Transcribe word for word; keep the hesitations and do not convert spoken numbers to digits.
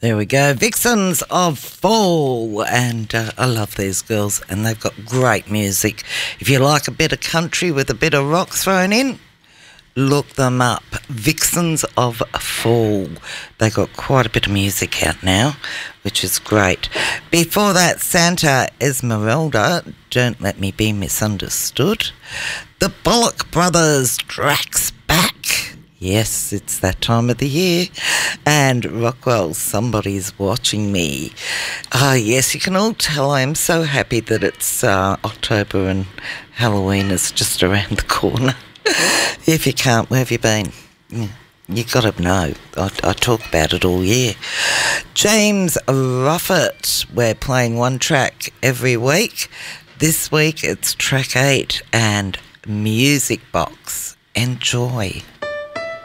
There we go. Vixens of Fall. And uh, I love these girls, and they've got great music. If you like a bit of country with a bit of rock thrown in, look them up. Vixens of Fall. They got quite a bit of music out now, which is great. Before that, Santa Esmeralda, Don't Let Me Be Misunderstood. The Bullock Brothers, Drax Back. Yes, it's that time of the year. And Rockwell, Somebody's Watching Me. Ah, yes, you can all tell I am so happy that it's uh, October and Halloween is just around the corner. If you can't, where have you been? Yeah, you got to know. I, I talk about it all year. James Ruffett, we're playing one track every week. This week it's track eight and Music Box. Enjoy.